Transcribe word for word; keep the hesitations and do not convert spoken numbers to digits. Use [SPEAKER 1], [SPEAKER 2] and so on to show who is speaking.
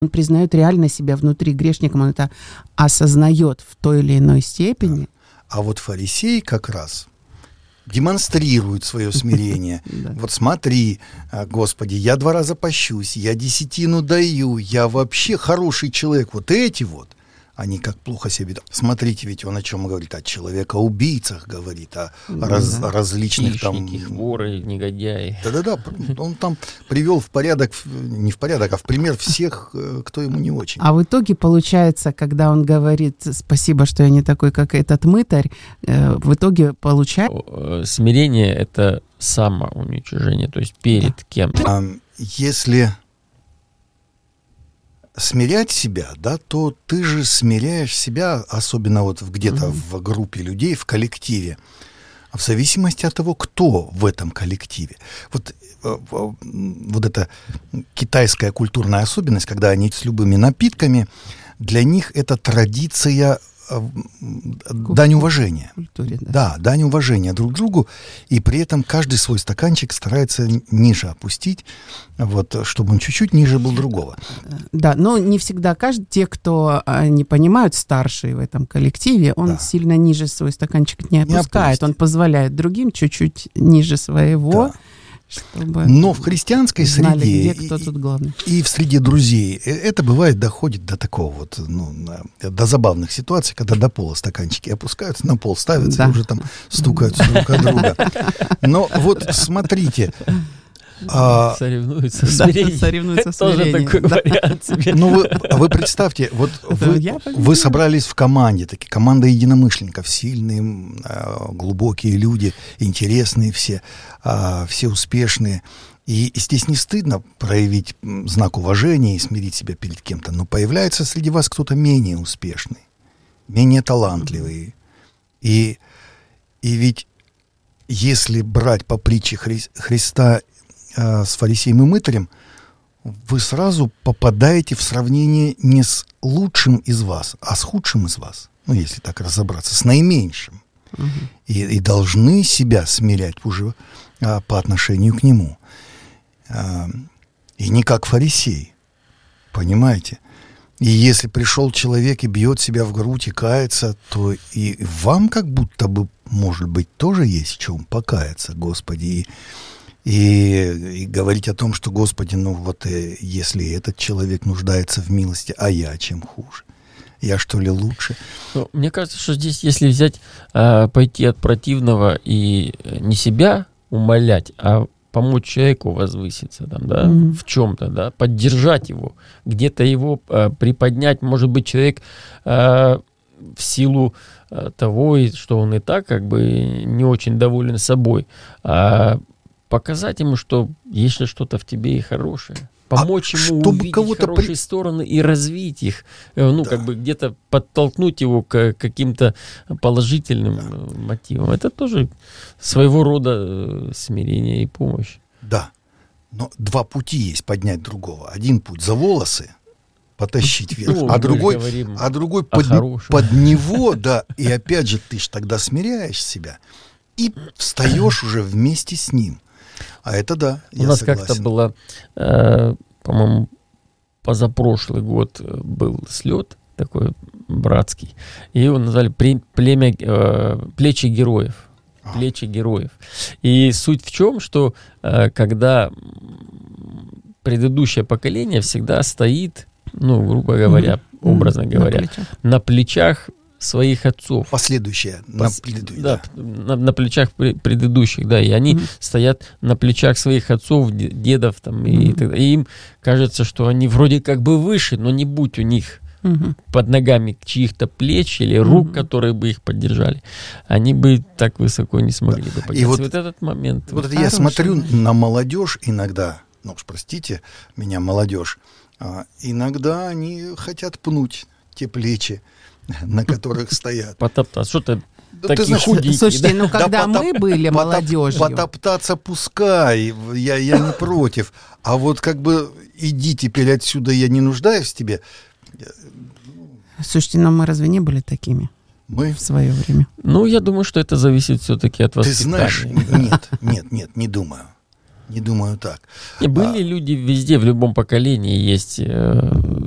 [SPEAKER 1] Он признает реально себя внутри грешником, он это осознает в той или иной степени.
[SPEAKER 2] Да. А вот фарисей как раз демонстрирует свое смирение. Вот смотри, Господи, я два раза пощусь, я десятину даю, я вообще хороший человек. Вот эти вот, они как плохо себя ведут. Смотрите, ведь он о чем говорит? О человека-убийцах говорит, о раз,
[SPEAKER 3] да.
[SPEAKER 2] различных
[SPEAKER 3] Хищники,
[SPEAKER 2] там...
[SPEAKER 3] воры, негодяи.
[SPEAKER 2] Да-да-да, он там привел в порядок, не в порядок, а в пример всех, кто ему не очень.
[SPEAKER 1] А в итоге получается, когда он говорит «спасибо, что я не такой, как этот мытарь», в итоге получается...
[SPEAKER 3] Смирение — это самоуничижение, то есть перед да. кем-то.
[SPEAKER 2] А если... смирять себя, да, то ты же смиряешь себя, особенно вот где-то mm-hmm. в группе людей, в коллективе, в зависимости от того, кто в этом коллективе. Вот, вот эта китайская культурная особенность, когда они с любыми напитками, для них это традиция, Культура. дань уважения.
[SPEAKER 1] Культуре, да.
[SPEAKER 2] да, дань уважения друг другу, и при этом каждый свой стаканчик старается ниже опустить, вот, чтобы он чуть-чуть ниже был другого.
[SPEAKER 1] Да, но не всегда каждый, те, кто не понимают, старшие в этом коллективе, он да. сильно ниже свой стаканчик не опускает, не он позволяет другим чуть-чуть ниже своего. Да. Чтобы
[SPEAKER 2] Но в христианской
[SPEAKER 1] знали,
[SPEAKER 2] среде
[SPEAKER 1] где кто тут главный.
[SPEAKER 2] И, и в среде друзей это бывает доходит до такого вот, ну, до забавных ситуаций, когда до пола стаканчики опускаются, на пол ставятся да. и уже там стукаются друг от друга. Но вот смотрите.
[SPEAKER 3] А, соревнуются в смирении.
[SPEAKER 1] Да, соревнуются в смирении.
[SPEAKER 3] Тоже такой
[SPEAKER 1] да.
[SPEAKER 3] вариант себе.
[SPEAKER 2] Ну, вы, вы представьте, вот вы, вы собрались в команде, такие, команда единомышленников, сильные, глубокие люди, интересные все, все успешные. И, и здесь не стыдно проявить знак уважения и смирить себя перед кем-то, но появляется среди вас кто-то менее успешный, менее талантливый. И, и ведь если брать по притче Хри- Христа с фарисеем и мытарем, вы сразу попадаете в сравнение не с лучшим из вас, а с худшим из вас. Ну, если так разобраться, с наименьшим. Угу. И, и должны себя смирять уже а, по отношению к нему. А, и не как фарисей. Понимаете? И если пришел человек и бьет себя в грудь и кается, то и вам как будто бы, может быть, тоже есть в чем покаяться, Господи. И И, и говорить о том, что, Господи, ну вот э, если этот человек нуждается в милости, а я чем хуже? Я что ли лучше?
[SPEAKER 3] Ну, мне кажется, что здесь, если взять, э, пойти от противного и не себя умолять, а помочь человеку возвыситься там, да, mm-hmm. в чем-то, да, поддержать его, где-то его э, приподнять, может быть, человек э, в силу э, того, что он и так как бы не очень доволен собой, а показать ему, что есть что-то в тебе и хорошее. Помочь а ему увидеть хорошие при... стороны и развить их. Ну, да. как бы где-то подтолкнуть его к каким-то положительным да. мотивам. Это тоже своего рода смирение и помощь.
[SPEAKER 2] Да. Но два пути есть поднять другого. Один путь за волосы потащить вверх, ну, а другой, а другой под, под него, да. И опять же, ты ж тогда смиряешь себя и встаешь уже вместе с ним. А это да,
[SPEAKER 3] У нас
[SPEAKER 2] согласен.
[SPEAKER 3] как-то было, э, по-моему, позапрошлый год был слет такой братский, и его назвали племя, э, плечи героев. А. Плечи героев. И суть в чем, что э, когда предыдущее поколение всегда стоит, ну, грубо говоря, mm-hmm. образно mm-hmm. говоря, на плечах. на плечах своих отцов.
[SPEAKER 2] Последующие. На,
[SPEAKER 3] Пос...
[SPEAKER 2] предыдущие,
[SPEAKER 3] да,
[SPEAKER 2] да.
[SPEAKER 3] на, на плечах предыдущих, да, и они mm-hmm. стоят на плечах своих отцов, дедов, там, mm-hmm. и, так, и им кажется, что они вроде как бы выше, но не будь у них mm-hmm. под ногами чьих-то плеч или рук, mm-hmm. которые бы их поддержали, они бы так высоко не смогли да. бы подняться. И вот, вот этот момент.
[SPEAKER 2] Вот, вот я смотрю на молодежь иногда, ну уж простите меня, молодежь, а, иногда они хотят пнуть те плечи, на которых стоят.
[SPEAKER 3] Потоптаться. Что-то
[SPEAKER 2] да,
[SPEAKER 3] такие
[SPEAKER 2] знаешь,
[SPEAKER 3] худенькие.
[SPEAKER 1] Слушайте,
[SPEAKER 3] да?
[SPEAKER 1] ну когда да, мы потоп, были потоп, молодежью...
[SPEAKER 2] Потоптаться пускай, я, я не против. А вот как бы иди теперь отсюда, я не нуждаюсь в тебе.
[SPEAKER 1] Слушайте, но мы разве не были такими?
[SPEAKER 2] Мы?
[SPEAKER 1] В свое время.
[SPEAKER 3] Ну, я думаю, что это зависит все-таки от воспитания.
[SPEAKER 2] Ты знаешь, нет, нет, нет, не думаю. Не думаю так.
[SPEAKER 3] И были а, люди везде, в любом поколении есть э,